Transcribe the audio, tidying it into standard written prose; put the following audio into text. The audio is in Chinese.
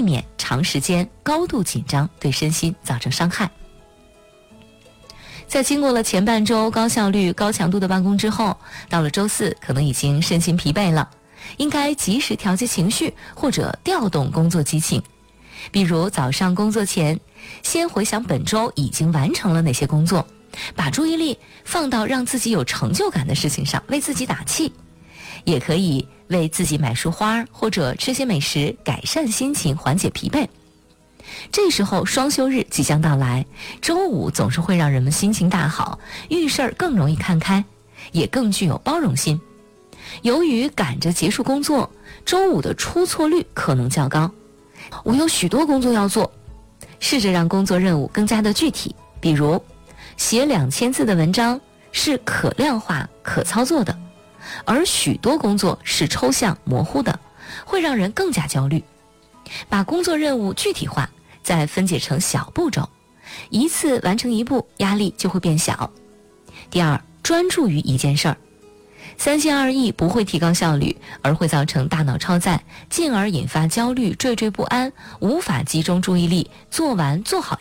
免长时间高度紧张对身心造成伤害。在经过了前半周高效率、高强度的办公之后，到了周四可能已经身心疲惫了，应该及时调节情绪或者调动工作激情。比如早上工作前，先回想本周已经完成了哪些工作，把注意力放到让自己有成就感的事情上，为自己打气。也可以为自己买束花或者吃些美食，改善心情，缓解疲惫。这时候双休日即将到来，周五总是会让人们心情大好，遇事儿更容易看开，也更具有包容心。由于赶着结束工作，周五的出错率可能较高。我有许多工作要做，试着让工作任务更加的具体，比如写2000字的文章是可量化、可操作的，而许多工作是抽象模糊的，会让人更加焦虑。把工作任务具体化，再分解成小步骤，一次完成一步，压力就会变小。第二，专注于一件事儿。三心二意不会提高效率，而会造成大脑超载，进而引发焦虑、惴惴不安，无法集中注意力做完做好